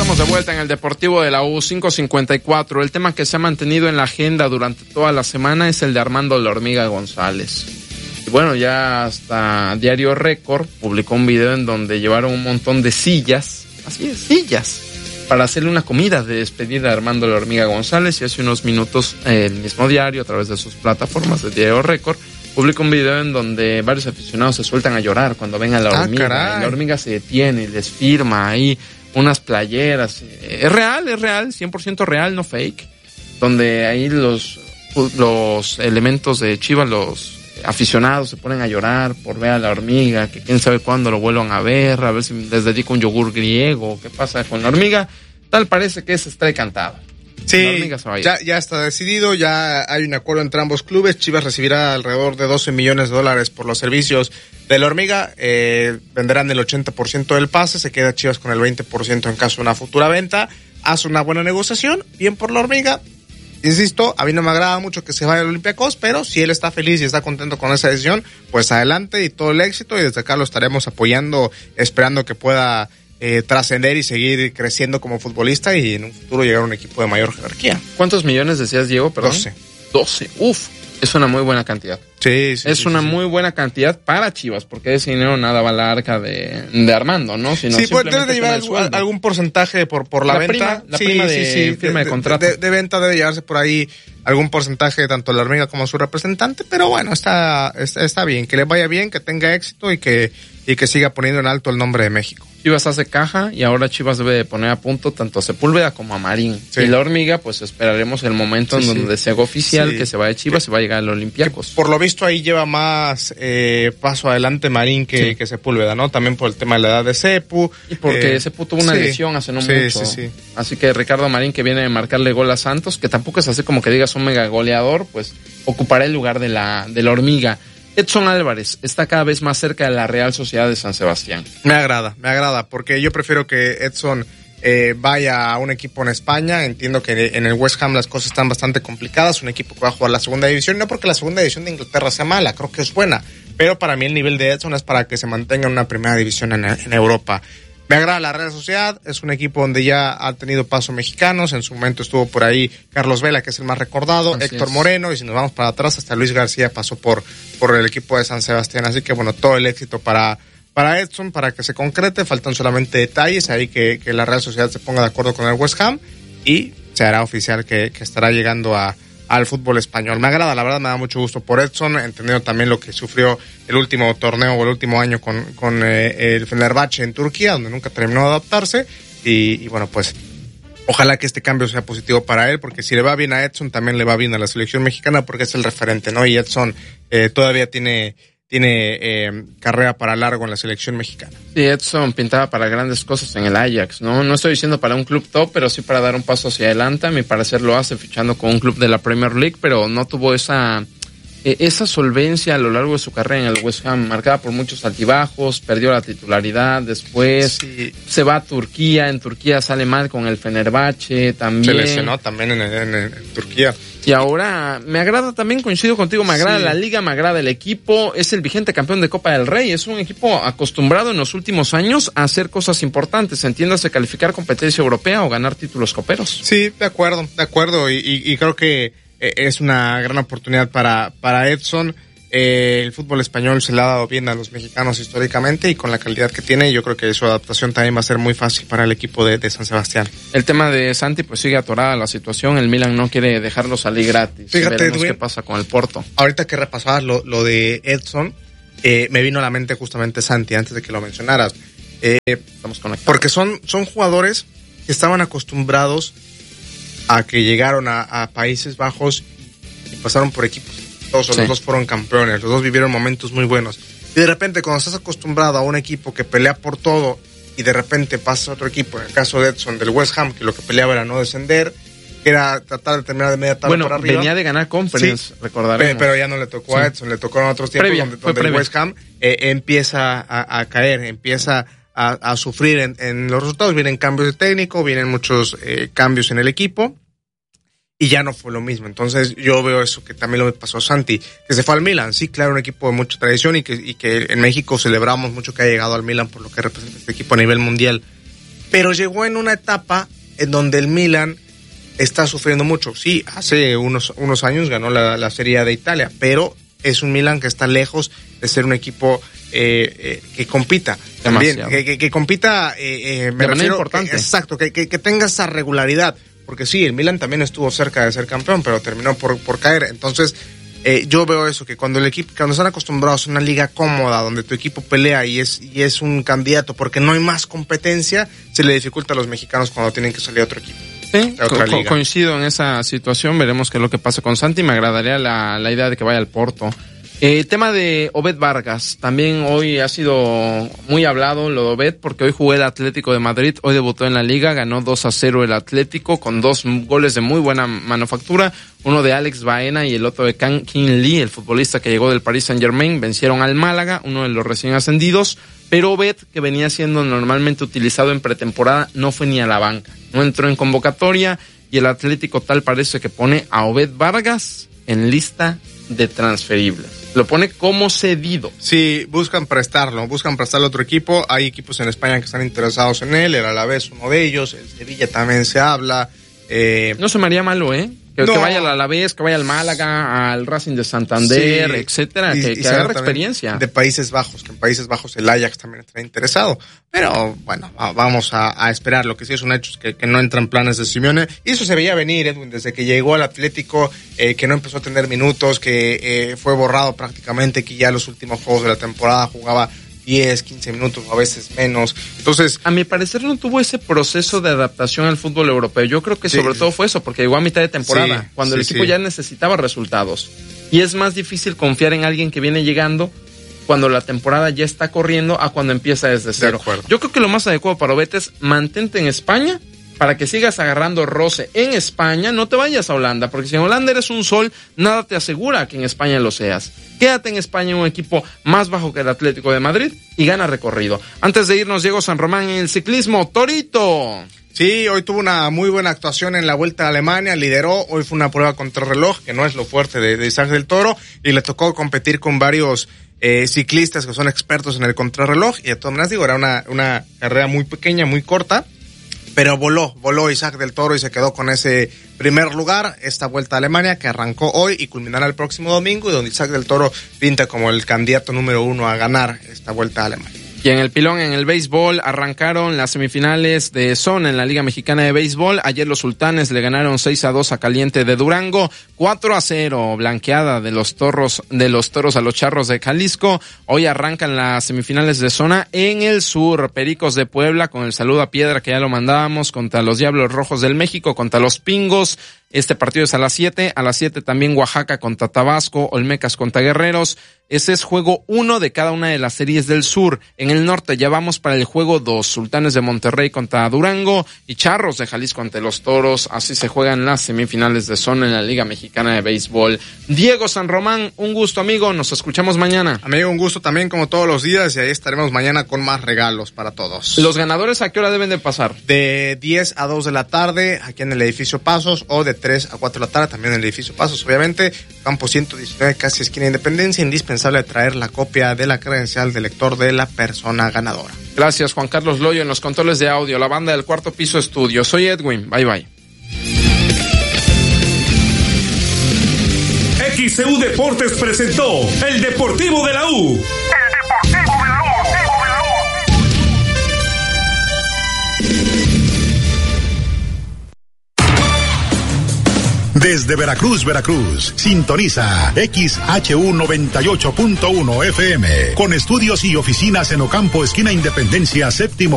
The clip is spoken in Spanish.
Estamos de vuelta en el Deportivo de la U, 5:54. El tema que se ha mantenido en la agenda durante toda la semana es el de Armando La Hormiga González. Y bueno, ya hasta Diario Récord publicó un video en donde llevaron un montón de sillas, así es, sillas, para hacerle una comida de despedida a Armando La Hormiga González. Y hace unos minutos el mismo diario, a través de sus plataformas de Diario Récord, publica un video en donde varios aficionados se sueltan a llorar cuando ven a la hormiga. La hormiga se detiene y les firma ahí unas playeras. Es real, 100% real, no fake. Donde ahí los elementos de Chivas, los aficionados se ponen a llorar por ver a la hormiga, que quién sabe cuándo lo vuelvan a ver si les dedico un yogur griego, qué pasa con la hormiga. Tal parece que se está cantado. Sí, ya está decidido, ya hay un acuerdo entre ambos clubes. Chivas recibirá alrededor de $12 millones por los servicios de la hormiga. Venderán el 80% del pase, se queda Chivas con el 20% en caso de una futura venta. Hace una buena negociación, bien por la hormiga. Insisto, a mí no me agrada mucho que se vaya al Olympiacos, pero si él está feliz y está contento con esa decisión, pues adelante y todo el éxito, y desde acá lo estaremos apoyando, esperando que pueda trascender y seguir creciendo como futbolista y en un futuro llegar a un equipo de mayor jerarquía. ¿Cuántos millones decías, Diego? Perdón. 12. Es una muy buena cantidad. Sí. Es una muy buena cantidad para Chivas, porque ese dinero nada va a la arca de Armando, ¿no? Sino sí, pues debe de llevar algún porcentaje por la venta. Prima de firma de contrato. De venta debe llevarse por ahí algún porcentaje, tanto la hormiga como su representante, pero bueno, está bien, que le vaya bien, que tenga éxito y que siga poniendo en alto el nombre de México. Chivas hace caja y ahora Chivas debe de poner a punto tanto a Sepúlveda como a Marín. Sí. Y la hormiga, pues esperaremos el momento en donde se haga oficial que se va de Chivas y va a llegar al Olympiacos. Por lo visto ahí lleva más paso adelante Marín que Sepúlveda, ¿no? También por el tema de la edad de Sepu. Y porque Sepu tuvo una lesión hace no mucho. Sí. Así que Ricardo Marín, que viene de marcarle gol a Santos, que tampoco es así como que digas un mega goleador, pues ocupará el lugar de la hormiga. Edson Álvarez está cada vez más cerca de la Real Sociedad de San Sebastián. Me agrada, porque yo prefiero que Edson vaya a un equipo en España. Entiendo que en el West Ham las cosas están bastante complicadas, un equipo que va a jugar la segunda división, no porque la segunda división de Inglaterra sea mala, creo que es buena, pero para mí el nivel de Edson es para que se mantenga en una primera división en Europa. Me agrada la Real Sociedad, es un equipo donde ya ha tenido paso mexicanos, en su momento estuvo por ahí Carlos Vela, que es el más recordado, así Héctor Moreno, y si nos vamos para atrás, hasta Luis García pasó por el equipo de San Sebastián, así que bueno, todo el éxito para Edson, para que se concrete, faltan solamente detalles, ahí que la Real Sociedad se ponga de acuerdo con el West Ham, y se hará oficial que estará llegando al fútbol español. Me agrada, la verdad me da mucho gusto por Edson, entendiendo también lo que sufrió el último torneo o el último año con el Fenerbahce en Turquía, donde nunca terminó de adaptarse, y bueno, pues ojalá que este cambio sea positivo para él, porque si le va bien a Edson, también le va bien a la selección mexicana, porque es el referente, ¿no? Y Edson todavía tiene carrera para largo en la selección mexicana. Sí, Edson pintaba para grandes cosas en el Ajax, ¿no? No estoy diciendo para un club top, pero sí para dar un paso hacia adelante. A mi parecer lo hace fichando con un club de la Premier League, pero no tuvo esa solvencia a lo largo de su carrera en el West Ham, marcada por muchos altibajos, perdió la titularidad, después se va a Turquía, en Turquía sale mal con el Fenerbahce también. Se lesionó también en Turquía. Y ahora, me agrada también, coincido contigo, me agrada la liga, me agrada el equipo, es el vigente campeón de Copa del Rey, es un equipo acostumbrado en los últimos años a hacer cosas importantes, entiéndase calificar competencia europea o ganar títulos coperos. Sí, de acuerdo, y creo que es una gran oportunidad para Edson. El fútbol español se le ha dado bien a los mexicanos históricamente, y con la calidad que tiene, yo creo que su adaptación también va a ser muy fácil para el equipo de San Sebastián. El tema de Santi, pues sigue atorada la situación, el Milan no quiere dejarlo salir gratis. Fíjate, veremos Edwin, qué pasa con el Porto. Ahorita que repasabas lo de Edson, me vino a la mente justamente Santi, antes de que lo mencionaras. Estamos conectados. Porque son jugadores que estaban acostumbrados a que llegaron a Países Bajos y pasaron por equipos. Los dos fueron campeones, los dos vivieron momentos muy buenos. Y de repente, cuando estás acostumbrado a un equipo que pelea por todo, y de repente pasas a otro equipo, en el caso de Edson, del West Ham, que lo que peleaba era no descender, que era tratar de terminar de media tabla para arriba. Venía de ganar Conference, recordaremos. Pero ya no le tocó a Edson, le tocó en otros tiempos donde el West Ham empieza a caer, empieza a sufrir en los resultados. Vienen cambios de técnico, vienen muchos cambios en el equipo, y ya no fue lo mismo. Entonces yo veo eso que también lo pasó a Santi, que se fue al Milan. Sí, claro, un equipo de mucha tradición, y que en México celebramos mucho que haya llegado al Milan por lo que representa este equipo a nivel mundial. pero llegó en una etapa en donde el Milan está sufriendo mucho. Sí, hace unos años ganó la Serie A de Italia, pero es un Milan que está lejos de ser un equipo que compita también, que compita de manera importante. Exacto, que tenga esa regularidad, porque sí, el Milan también estuvo cerca de ser campeón, pero terminó por caer. Entonces yo veo eso, que cuando están acostumbrados a una liga cómoda donde tu equipo pelea y es un candidato porque no hay más competencia, se le dificulta a los mexicanos cuando tienen que salir a otro equipo. Sí, coincido en esa situación. Veremos qué es lo que pasa con Santi. Me agradaría la idea de que vaya al Porto. Tema de Obed Vargas, también hoy ha sido muy hablado lo de Obed, porque hoy jugó el Atlético de Madrid, hoy debutó en la Liga, ganó 2-0 el Atlético con 2 goles de muy buena manufactura, uno de Alex Baena y el otro de Kang Kim Lee, el futbolista que llegó del Paris Saint-Germain. Vencieron al Málaga, uno de los recién ascendidos, pero Obed, que venía siendo normalmente utilizado en pretemporada, no fue ni a la banca, no entró en convocatoria, y el Atlético tal parece que pone a Obed Vargas en lista de transferibles. Lo pone como cedido. Sí, buscan prestarlo a otro equipo. Hay equipos en España que están interesados en él, el Alavés uno de ellos, el Sevilla también se habla. No se me haría malo, que vaya al Alavés, que vaya al Málaga, al Racing de Santander, sí, etcétera, que agarre experiencia. De Países Bajos, que en Países Bajos el Ajax también está interesado. Pero bueno, vamos a esperar. Lo que sí es un hecho es que no entran planes de Simeone. Y eso se veía venir, Edwin, desde que llegó al Atlético, que no empezó a tener minutos, que fue borrado prácticamente, que ya los últimos juegos de la temporada jugaba 10, 15 minutos, a veces menos. Entonces, a mi parecer no tuvo ese proceso de adaptación al fútbol europeo. Yo creo que sobre todo fue eso, porque llegó a mitad de temporada, cuando el equipo ya necesitaba resultados. Y es más difícil confiar en alguien que viene llegando cuando la temporada ya está corriendo a cuando empieza desde cero. Yo creo que lo más adecuado para Obed es mantente en España, para que sigas agarrando roce en España, no te vayas a Holanda, porque si en Holanda eres un sol, nada te asegura que en España lo seas. Quédate en España en un equipo más bajo que el Atlético de Madrid y gana recorrido. Antes de irnos, Diego San Román en el ciclismo. ¡Torito! Sí, hoy tuvo una muy buena actuación en la Vuelta a Alemania, lideró, hoy fue una prueba contrarreloj, que no es lo fuerte de Isaac del Toro, y le tocó competir con varios ciclistas que son expertos en el contrarreloj, y de todas maneras digo, era una carrera muy pequeña, muy corta, pero voló Isaac del Toro y se quedó con ese primer lugar, esta Vuelta a Alemania que arrancó hoy y culminará el próximo domingo, y donde Isaac del Toro pinta como el candidato número 1 a ganar esta Vuelta a Alemania. Y en el pilón, en el béisbol, arrancaron las semifinales de zona en la Liga Mexicana de Béisbol. Ayer los Sultanes le ganaron 6-2 a Caliente de Durango, 4-0 blanqueada de los Toros a los Charros de Jalisco. Hoy arrancan las semifinales de zona en el sur. Pericos de Puebla con el saludo a Piedra, que ya lo mandábamos, contra los Diablos Rojos del México, contra los Pingos. Este partido es a las 7 también Oaxaca contra Tabasco, Olmecas contra Guerreros. Ese es juego 1 de cada una de las series del sur. En el norte ya vamos para el juego 2, Sultanes de Monterrey contra Durango y Charros de Jalisco ante los Toros. Así se juegan las semifinales de zona en la Liga Mexicana de Béisbol. Diego San Román, un gusto, amigo, nos escuchamos mañana. Amigo, un gusto también como todos los días, y ahí estaremos mañana con más regalos para todos. ¿Los ganadores a qué hora deben de pasar? De 10 a 2 de la tarde aquí en el edificio Pasos, o de 3 a 4 de la tarde también en el edificio Pasos, obviamente, campo 119, casi esquina Independencia. Indispensable traer la copia de la credencial de lector de la persona ganadora. Gracias, Juan Carlos Loyo en los controles de audio, la banda del Cuarto Piso Estudio. Soy Edwin, bye bye. XCU Deportes presentó El Deportivo de la U. El Deportivo de la U. Desde Veracruz, sintoniza XHU 98.1 FM, con estudios y oficinas en Ocampo, esquina Independencia, séptimo